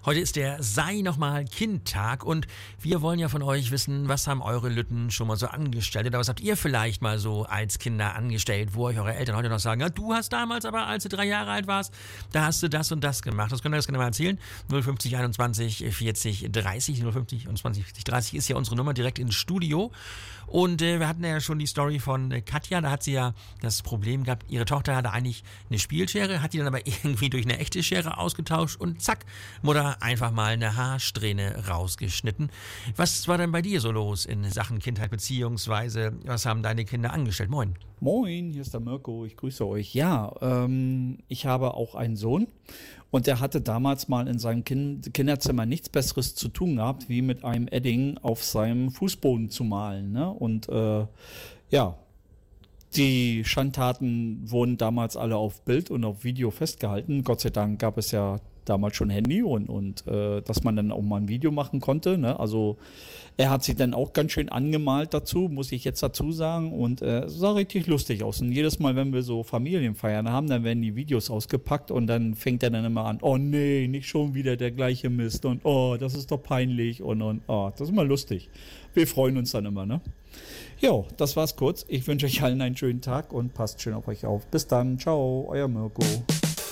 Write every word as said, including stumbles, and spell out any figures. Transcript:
Heute ist der Sei noch mal Kind-Tag und wir wollen ja von euch wissen, was haben eure Lütten schon mal so angestellt oder was habt ihr vielleicht mal so als Kinder angestellt, wo euch eure Eltern heute noch sagen, ja, du hast damals aber, als du drei Jahre alt warst, da hast du das und das gemacht. Das könnt ihr das gerne mal erzählen. null fünfzig einundzwanzig vierzig dreißig, null fünfzig einundzwanzig vierzig dreißig ist ja unsere Nummer direkt ins Studio. Und äh, wir hatten ja schon die Story von äh, Katja, da hat sie ja das Problem gehabt, ihre Tochter hatte eigentlich eine Spielschere, hat die dann aber irgendwie durch eine echte Schere ausgetauscht und zack, Mutter einfach mal eine Haarsträhne rausgeschnitten. Was war denn bei dir so los in Sachen Kindheit, beziehungsweise was haben deine Kinder angestellt? Moin. Moin, hier ist der Mirko, ich grüße euch. Ja, ähm, ich habe auch einen Sohn und der hatte damals mal in seinem kind- Kinderzimmer nichts Besseres zu tun gehabt, wie mit einem Edding auf seinem Fußboden zu malen. Ne? Und äh, ja, die Schandtaten wurden damals alle auf Bild und auf Video festgehalten. Gott sei Dank gab es ja damals schon Handy und, und äh, dass man dann auch mal ein Video machen konnte. Ne? Also er hat sich dann auch ganz schön angemalt dazu, muss ich jetzt dazu sagen. Und äh, es sah richtig lustig aus. Und jedes Mal, wenn wir so Familienfeiern haben, dann werden die Videos ausgepackt und dann fängt er dann immer an, oh nee, nicht schon wieder der gleiche Mist und oh, das ist doch peinlich und, und oh, das ist immer lustig. Wir freuen uns dann immer, ne? Jo, das war's kurz. Ich wünsche euch allen einen schönen Tag und passt schön auf euch auf. Bis dann. Ciao, euer Mirko.